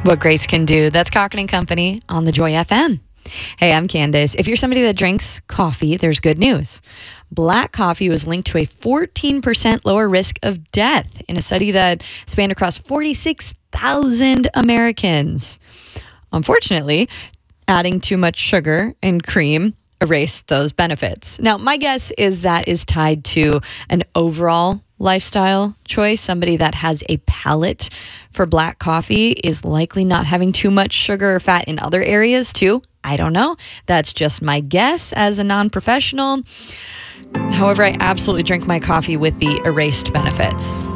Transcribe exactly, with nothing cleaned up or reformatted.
What Grace Can Do. That's Cochran and Company on the Joy F M. Hey, I'm Candace. If you're somebody that drinks coffee, there's good news. Black coffee was linked to a fourteen percent lower risk of death in a study that spanned across forty-six thousand Americans. Unfortunately, adding too much sugar and cream erased those benefits. Now, my guess is that is tied to an overall lifestyle choice. Somebody that has a palate for black coffee is likely not having too much sugar or fat in other areas too. I don't know. That's just my guess as a non-professional. However, I absolutely drink my coffee with the erased benefits.